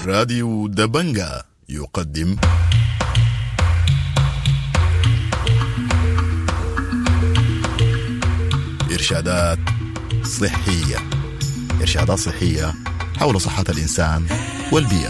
راديو دبنجا يقدم إرشادات صحية حول صحة الإنسان والبيئة.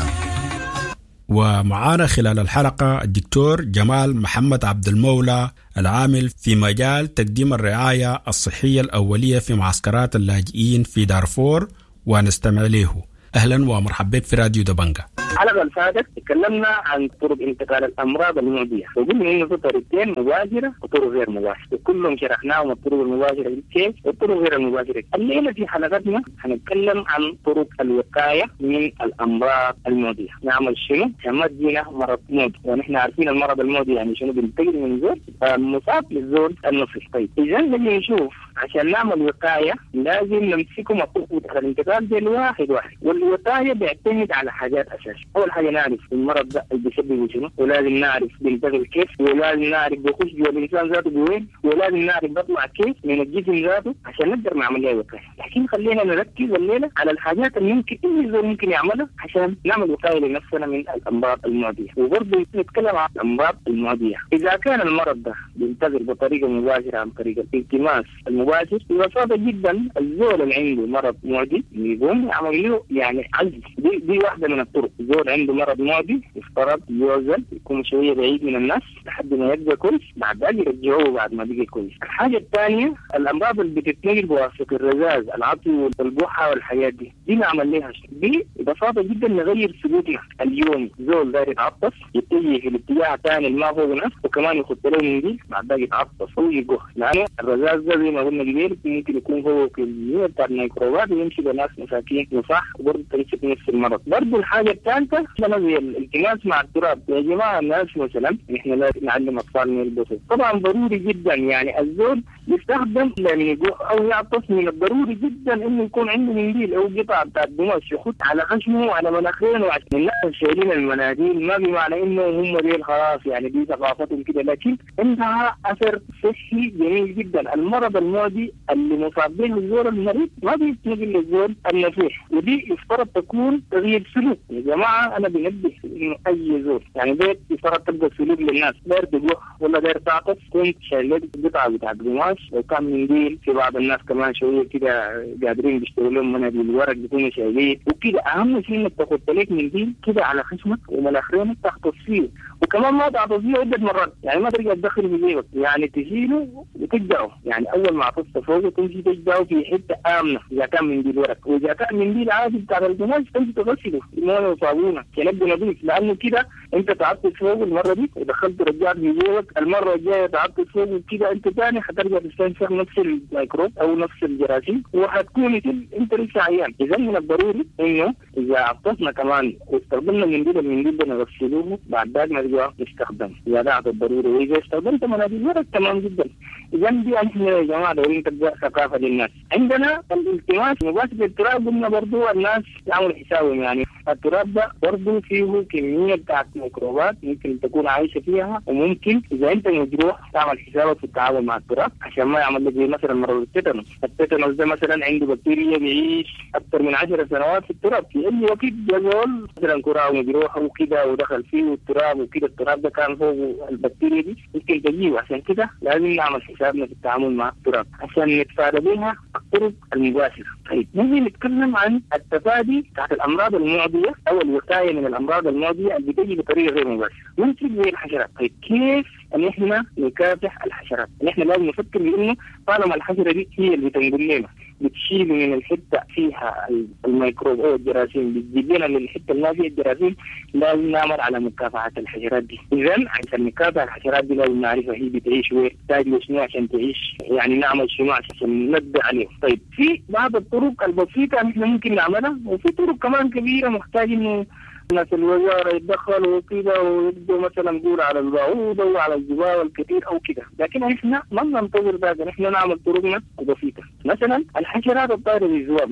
ومعانا خلال الحلقة الدكتور جمال محمد عبد المولى، العامل في مجال تقديم الرعاية الصحية الأولية في معسكرات اللاجئين في دارفور، ونستمع له. أهلا ومرحبا بك في راديو دبنجا. الحلقة اللي فاتت تكلمنا عن طرق انتقال الأمراض المعدية، وقلنا إنه في طريقتين مباشرة وطرق غير مباشرة، وكلهم شرحناهم الطرق المباشرة كيف والطرق غير المباشرة. الليلة في حلقتنا هنتكلم عن طرق الوقاية من الأمراض المعدية. نعمل شنو؟ ما تجينا مرض معدي، ونحن عارفين المرض المعدي يعني شنو، بينتقل من زول مصاب للزول النصفي. طيب إذا نجي نشوف عشان نعمل وقاية لازم نمسكه مطلوب الانتقال دي واحد، والوقاية بيعتمد على حاجات أساسية. أول حاجة نعرف المرض ده اللي بيسببه شنو، ولازم نعرف بينتقل كيف، ولازم نعرف بيخش جوا الإنسان ذاته بوين، ولازم نعرف بيطلع كيف من الجسم ذاته عشان نقدر نعمل له وقاية. لكن خلينا نركز الليلة على الحاجات اللي ممكن يعملها عشان نعمل وقاية لنفسنا من الأمراض المعدية. وبرضه نتكلم عن الأمراض المعدية. إذا كان المرض ده بينتقل بطريقة مباشرة عن طريق الالتماس المباشر، ببساطة جدا الزول اللي عنده مرض معدي يقوم يعمل له يعني عزل. دي واحدة من الطرق. زول عنده مرض معدي يفترض يعزل، يكون شوية بعيد من الناس لحد ما يبقى كويس، بعد ذلك يرجعوه بعد ما بقى كويس. الحاجة الثانية الأمراض اللي بتتنقل بواسطة الرذاذ، العطي والبحة والحاجات دي نعمل لها دي ببساطة جدا نغير سلوكنا اليومي. زول داير يتعطس يتجه في الاتجاه الثاني اللي ما هو نفسه، وكمان يخط له من دي بعد ذلك يتعطس ويجوه، لأنه الرذاذ ده زي ما قلنا قبل ممكن يكون هو كمية بتاع الميكروبات ويمشي بناس مساكين وصح، وبرضه تمسك نفس المرض. برضه الحاجة الثالثة زي الالتماس مع التراب. يا جماعة الناس مثلا احنا لازم نعلم أطفالنا يلبسوا، طبعا ضروري جدا يعني الزول يستخدم لأن يجوه أو يعطس، من الضروري جدا إنه يكون عنده منديل أو قطعة بتاع قماش يخط على خشمه وعلى مناخيره. عشان الناس شايلين المناديل ما بمعنى إنه هم ديل خلاص يعني دي ثقافتهم كده، لكن عندها أثر صحي جميل جدا. المرض المعدي اللي مصابين الزول المريض ما بيتنقل للزول النفيح، ودي يفترض تكون تغيير سلوك. يا جماعة أنا بنبه إنه أي زول يعني بيت يفترض تبقى سلوك للناس، داير تجوه ولا داير تعطس كنت شايل قطعة بتاع قماش، لو كان منديل في بعض الناس كمان شوية كده قادرين بيشتغلوا لهم مناديل الورق بيكونوا شايلين وكده. أهم شيء إنك تاخد لك منديل كده على خشمك ومناخيرك تغطس فيه، وكمان ما تعطس فيه عدة مرات، يعني ما ترجع تدخل في جيبك، يعني تشيله وتجدعه. يعني أول ما عطست فوقه تمشي تجدعه في حتة آمنة إذا كان منديل ورق، وإذا كان منديل عادي بتاع القماش تمشي تغسله بمويه وصابونة ينبه نظيف، لأنه كده أنت تعطس فوقه المرة دي ودخلت رجعت في جيبك، المرة الجاية تعطس فوقه كده أنت ثاني حترجع تستنشق نفس الميكروب أو نفس الجراثيم وحتكون أنت لسه عيان. إذا من الضروري إنه إذا عطسنا كمان واستخدمنا المنديل ده نغسلوه بعد ذلك نرجع نستخدمه إذا دعت الضروري، وإذا استخدمت مناديل ورق تمام جدا. إذا دي احنا يا جماعة دورين تبدأ ثقافة للناس. عندنا الالتماس مباشر التراب، قلنا برضو الناس يعملوا حسابهم، يعني التراب ده برضو فيه كمية بتاعت ميكروبات ممكن تكون عايشة فيها، وممكن إذا أنت مجروح تعمل حسابك في التعامل مع التراب عشان ما يعمل لك زي مثلا مرض التيتانوس ده مثلا عنده بكتيريا بيعيش أكثر من 10 سنوات في التراب، في أي وقت يقول مثلا كرة مجروحة وكده ودخل فيه التراب وكده، التراب ده كان فوق البكتيريا دي ممكن تجيه. عشان كده لازم نعمل حسابنا في التعامل مع التراب عشان نتفادى بها الطرق المباشرة. طيب نجي نتكلم عن التفادي تحت الأمراض المعدية أو الوقاية من الأمراض المعدية اللي بتجي بطريقة غير مباشرة، ممكن زي الحشرات. طيب كيف ان احنا نكافح الحشرات؟ ان احنا لازم نفكر بانه طالما الحشرة دي هي اللي بتنقل لنا بتشيل من الحتة فيها الميكروب او الجراثيم بتجيب لنا للحتة اللي ما فيها الجراثيم، لازم نعمل على مكافحة الحشرات دي. اذا عشان نكافح الحشرات دي لازم نعرفها هي بتعيش وين، تحتاج شنو عشان تعيش، يعني نعمل شنو عشان نبدأ عليه. طيب في بعض الطرق البسيطة احنا ممكن نعملها، وفي طرق كمان كبيرة محتاج انه الناس الوزارة يتدخلوا وكده ويبدوا مثلا نقول على البعوضة وعلى الجبال الكثير أو كده، لكن إحنا ما ننتظر ذلك، إحنا نعمل طرقنا بسيطة. مثلا الحشرات الطائرة بالزواب مثلا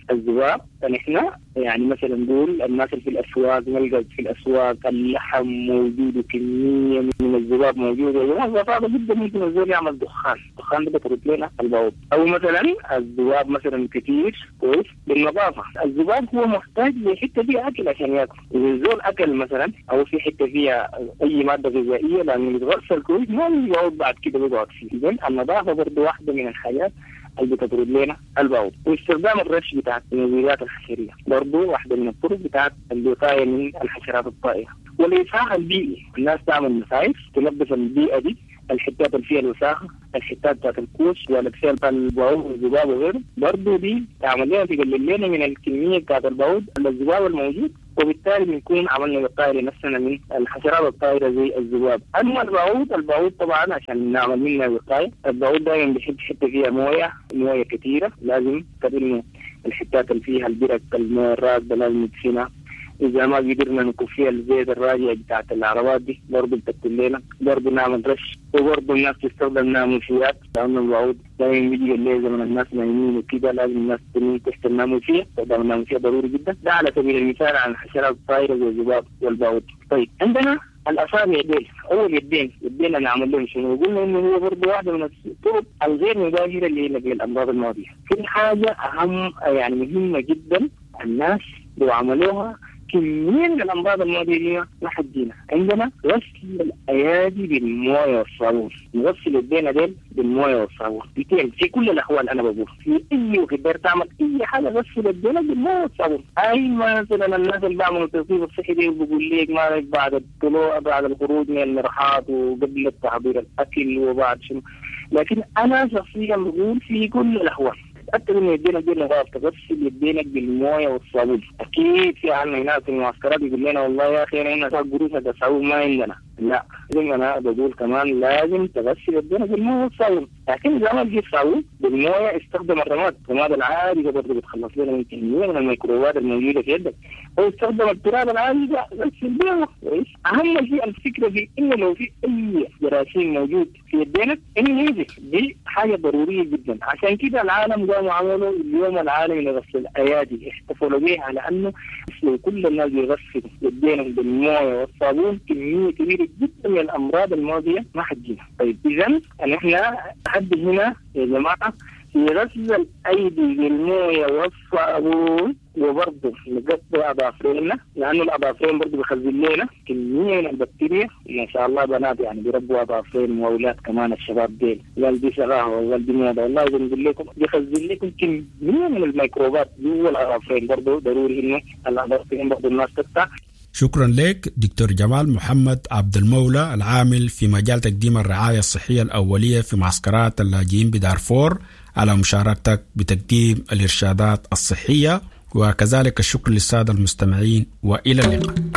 الذباب. فنحن يعني مثلا نقول الناس اللي في الأسواق، نلقى في الأسواق اللحم موجود وكمية من الذباب موجودة، وهذا جدا ممكن الزول يعمل دخان ده بطرد لنا البعوض. أو مثلا الذباب مثلا كتير كويس بالنظافة. الذباب هو محتاج لحتة فيها أكل عشان يأكل. إذا الزول أكل مثلا أو في حتة فيها أي مادة غذائية لأنه يتغسل كويس ما يقعد بعد كده بيقعد فيه. إذن النظافة برضه واحدة من الحاجات اللي بتطرد لنا البعوض. واستخدام الرش بتاعت المبيدات الحشرية برضه واحدة من الطرق بتاعت الوقاية من الحشرات الطائرة. والإصلاح البيئي، الناس تعمل مساعف تنظف البيئة دي، الحتات اللي فيها الوساخة، الحتات بتاعت الكوش والأكسير بتاع البعوض والذباب وغيره، برضه دي تعمل لنا تقلل لنا من الكمية بتاعت البعوض الذباب الموجود، وبالتالي بنكون عملنا وقاية لنفسنا من الحشرات الطائرة زي الذباب. أما البعوض طبعا عشان نعمل منها وقاية، البعوض دائما بيحب حتة فيها موية كثيرة، لازم كأنه الحتات اللي فيها البرك الموية الراكدة لازم ندفنها. إذا ما قدرنا نكون فيها الزيت الراجع بتاعت العربات دي برضه بتكتب لنا، برضه نعمل رش. وبرضه الناس تستخدم ناموسيات، لأن البعوض دائما بيجي الليل زمن الناس نايمين وكده لازم الناس تنام تحت الناموسية، استخدام الناموسية ضروري جدا. ده على سبيل المثال عن الحشرات الطائرة زي الذباب والبعوض. طيب عندنا الأصابع ديل أو يدينا نعمل لهم شنو؟ قلنا إنه هو برضه واحدة من الطرق الغير مباشرة اللي هي نقل الأمراض الماضية. في حاجة أهم يعني مهمة جدا، الناس لو عملوها كمية من الأمراض الماضية دي ما حدينا. عندنا غسل الأيادي بالموية والصابون، نغسل يدينا ديل بالموية والصابون في كل الأحوال. أنا بقول في أي وقت داير تعمل أي حاجة غسل يدينا بالموية والصابون. أي مثلا الناس اللي بيعملوا التنظيف الصحي دي بقول لك ما بعد الطلوع بعد الخروج من المرحاض وقبل التحضير الأكل وبعد شنو، لكن أنا شخصيا بقول في كل الأحوال تأكد إن يدينا نظافة، تغسل يدينك بالموية والصابون. أكيد في عنا هناك في المعسكرات يقول لنا والله يا أخي هنا صار قروش الصابون ما عندنا، لا زي أنا بقول كمان لازم تغسل يدينا بالموية والصابون. لكن إذا ما جيت صابون بالموية استخدم الرماد العادي برضه بتخلص لنا من كمية من الميكروبات الموجودة في يدك، أو استخدم التراب العادي ده غسل بيه كويس. أهم شيء الفكرة في إنه لو في أي جراثيم موجود في يدينك إنه ينزف، دي حاجة ضرورية جدا. عشان كده العالم قاموا عملوا اليوم العالمي لغسل الأيادي، احتفلوا بها لأنه كل الناس يغسلوا يدينهم بالموية والصابون كمية كبيرة جدا من الأمراض الماضية ما حدينا. طيب إذن نحن لحد هنا يا جماعة في غسل الأيدي بالموية والصابون، وبرضه نقطع أظافرنا لأنه الأظافرين برضه بيخزن لنا كمية من البكتيريا. ما شاء الله بنات يعني بيربوا أظافرين وأولاد كمان الشباب ديل والدي شغاها والدي موضة، والله بنقول لكم بيخزن لكم كمية من الميكروبات جوا الأظافرين. برضه ضروري إنه الأظافرين برضه الناس تقطع. شكرا لك دكتور جمال محمد عبد المولى، العامل في مجال تقديم الرعاية الصحية الأولية في معسكرات اللاجئين بدارفور، على مشاركتك بتقديم الإرشادات الصحية. وكذلك الشكر للسادة المستمعين، وإلى اللقاء.